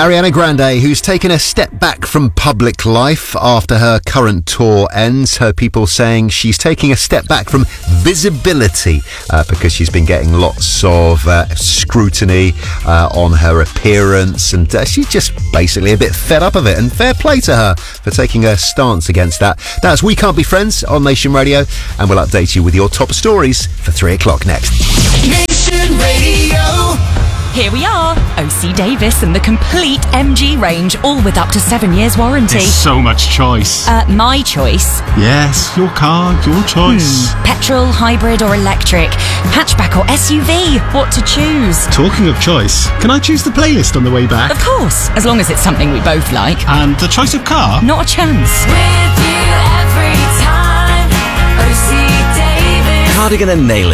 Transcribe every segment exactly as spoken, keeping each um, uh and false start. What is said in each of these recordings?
Ariana Grande, who's taken a step back from public life after her current tour ends. Her people saying she's taking a step back from visibility uh, because she's been getting lots of uh, scrutiny uh, on her appearance, and uh, she's just basically a bit fed up of it. And fair play to her for taking a stance against that. That's We Can't Be Friends on Nation Radio, and we'll update you with your top stories for three o'clock next. Nation Radio. Here we are, O C Davis and the complete M G range, all with up to seven years warranty. There's so much choice. Uh, my choice. Yes, your car, your choice. Hmm. Petrol, hybrid or electric, hatchback or S U V, what to choose? Talking of choice, can I choose the playlist on the way back? Of course, as long as it's something we both like. And the choice of car? Not a chance. With you every time, O C Davis. Cardigan and Nayland.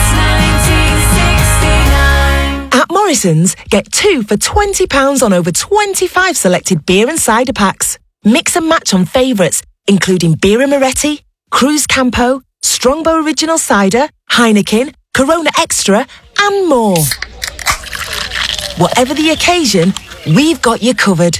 At Morrison's, get two for twenty pounds on over twenty-five selected beer and cider packs. Mix and match on favourites, including Birra Moretti, Cruz Campo, Strongbow Original Cider, Heineken, Corona Extra, and more. Whatever the occasion, we've got you covered.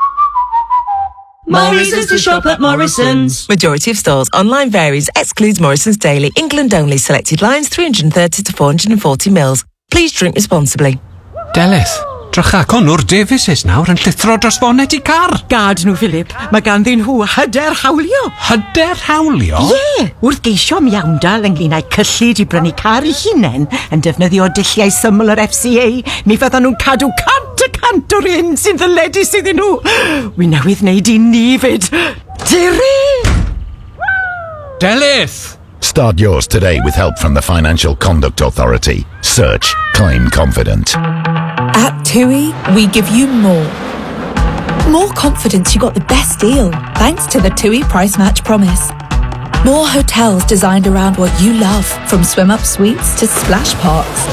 More reasons to shop at Morrison's. Majority of stores. Online varies. Excludes Morrison's Daily. England only. Selected lines three hundred thirty to four hundred forty mils. Please drink responsibly. Delith, drycha Conwr Davies nawr yn llithro dros fonet I car. Gad nhw, Philip. Mae ganddyn nhw hyder hawlio. Hyder hawlio? Ie, yeah. Wrth geisio miawndal ynglyn â'i cyllid I brynu car I hunain yn defnyddio dulliau syml yr F C A, mi fyddan nhw'n cadw cant y cant o'r hyn sy'n ddyledus iddyn nhw. Wi newydd wneud I ni fyd. Tiri! Delith! Start yours today with help from the Financial Conduct Authority. Search Claim Confident. At TUI, we give you more. More confidence you got the best deal, thanks to the TUI Price Match Promise. More hotels designed around what you love, from swim-up suites to splash parks.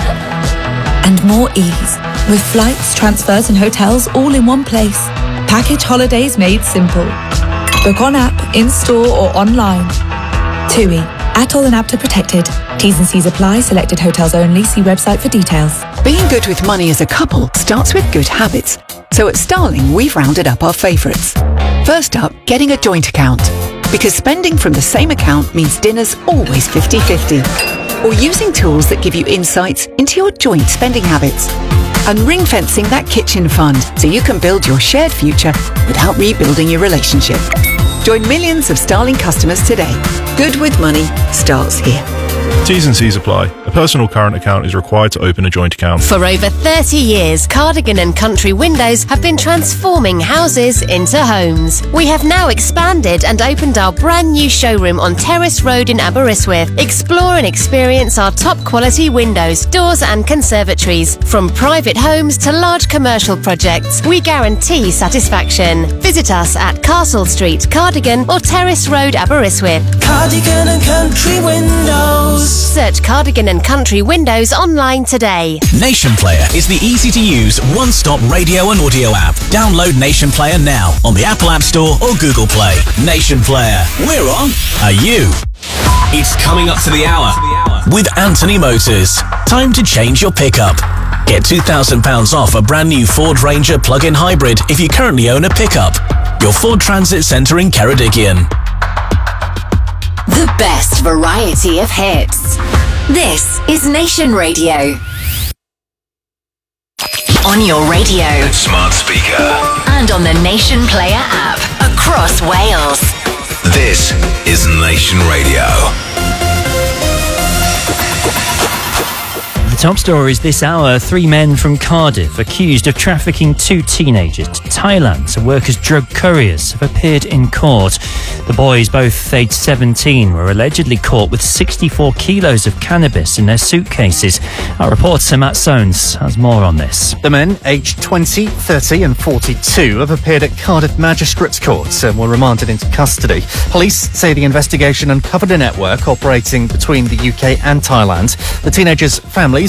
And more ease, with flights, transfers and hotels all in one place. Package holidays made simple. Book on app, in-store or online. TUI. Atoll and APTA protected. T's and C's apply. Selected hotels only. See website for details. Being good with money as a couple starts with good habits. So at Starling, we've rounded up our favourites. First up, getting a joint account. Because spending from the same account means dinner's always fifty-fifty. Or using tools that give you insights into your joint spending habits. And ring-fencing that kitchen fund so you can build your shared future without rebuilding your relationship. Join millions of Starling customers today. Good with money starts here. T's and C's apply. A personal current account is required to open a joint account. For over thirty years, Cardigan and Country Windows have been transforming houses into homes. We have now expanded and opened our brand new showroom on Terrace Road in Aberystwyth. Explore and experience our top quality windows, doors and conservatories. From private homes to large commercial projects, we guarantee satisfaction. Visit us at Castle Street, Cardigan or Terrace Road, Aberystwyth. Cardigan and Country Windows. Search Cardigan and Country Windows online today. Nation Player is the easy-to-use, one-stop radio and audio app. Download Nation Player now on the Apple App Store or Google Play. Nation Player. We're on. Are you? It's coming up to the hour with Anthony Motors. Time to change your pickup. Get two thousand pounds off a brand new Ford Ranger plug-in hybrid if you currently own a pickup. Your Ford Transit Centre in Ceredigion. The best variety of hits. This is Nation Radio. On your radio, smart speaker, and on the Nation Player app across Wales. This is Nation Radio. The top stories this hour. Three men from Cardiff accused of trafficking two teenagers to Thailand to work as drug couriers have appeared in court. The boys, both aged seventeen, were allegedly caught with sixty-four kilos of cannabis in their suitcases. Our reporter Matt Soanes has more on this. The men, aged twenty, thirty and forty-two, have appeared at Cardiff Magistrates Court and were remanded into custody. Police say the investigation uncovered a network operating between the U K and Thailand. The teenagers' families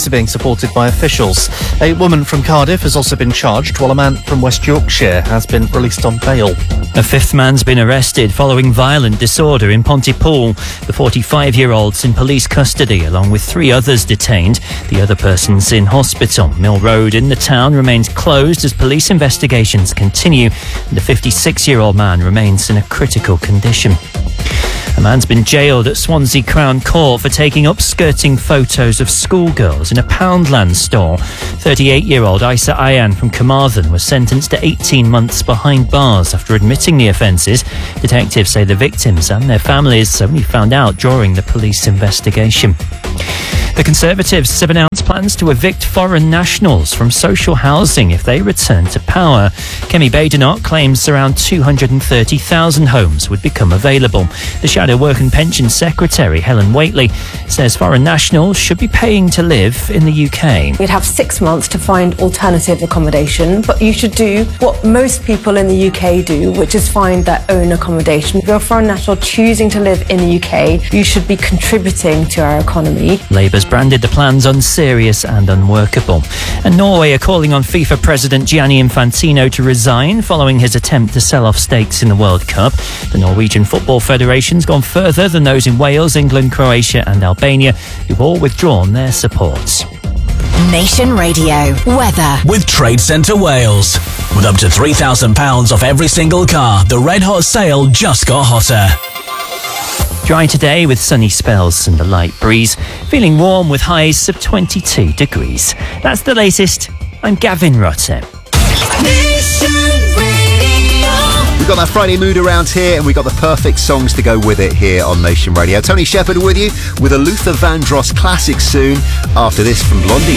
are being supported by officials. A woman from Cardiff has also been charged, while a man from West Yorkshire has been released on bail. A fifth man's been arrested following violent disorder in Pontypool. The forty-five-year-old's in police custody, along with three others detained. The other person's in hospital. Mill Road in the town remains closed as police investigations continue. The fifty-six-year-old man remains in a critical condition. A man's been jailed at Swansea Crown Court for taking upskirting photos of schoolgirls in a Poundland store. thirty-eight-year-old Isa Ayan from Carmarthen was sentenced to eighteen months behind bars after admitting the offences. Detectives say the victims and their families only found out during the police investigation. The Conservatives have announced plans to evict foreign nationals from social housing if they return to power. Kemi Badenoch claims around two hundred thirty thousand homes would become available. The Shadow Work and Pension Secretary, Helen Whately, says foreign nationals should be paying to live in the U K. We'd have six months to find alternative accommodation, but you should do what most people in the U K do, which is find their own accommodation. If you're a foreign national choosing to live in the U K, you should be contributing to our economy. Labour's branded the plans unserious and unworkable. And Norway are calling on FIFA President Gianni Infantino to resign following his attempt to sell off stakes in the World Cup. The Norwegian Football Federation's gone further than those in Wales, England, Croatia and Albania, who've all withdrawn their support. Nation Radio weather with Trade Centre Wales. With up to three thousand pounds off every single car, the Red Hot sale just got hotter. Dry today with sunny spells and a light breeze. Feeling warm with highs of twenty-two degrees. That's the latest. I'm Gavin Rutter. We've got that Friday mood around here, and we've got the perfect songs to go with it here on Nation Radio. Tony Shepherd with you with a Luther Vandross classic soon. After this from Blondie.